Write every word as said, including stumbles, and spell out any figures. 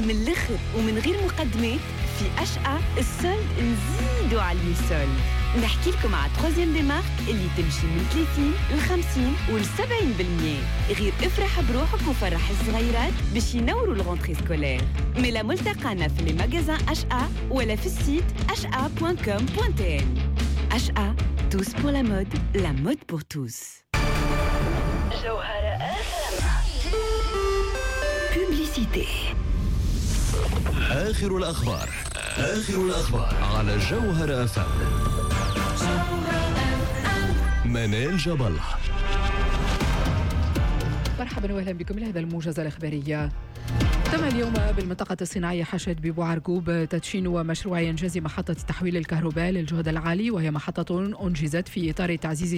من الآخر ومن غير مقدمات في أشقى السولد نزيدوا عليه السولد. نحكي لكم على تروزيام دي مارك اللي تمشي من ثلاثين ل خمسين و سبعين بالمية. غير افرح بروحك وفرح الصغيرات باش ينوروا الغونتري سكولير. ملا ملتقانا في لي ماغازان أشقى ولا في السيت أشقى بوان كوم بوان تي إن. أشقى tous pour la mode, la mode pour tous. جوهرة أف إم. Publicité. آخر الأخبار آخر الأخبار على جوهرة أف إم. منال جاب الله. مرحبا واهلا بكم لهذا الموجز الإخبارية. تم اليوم بالمنطقة الصناعية حشد ببو عرقوب تدشين ومشروع إنجاز محطة تحويل الكهرباء للجهد العالي، وهي محطة أنجزت في إطار تعزيز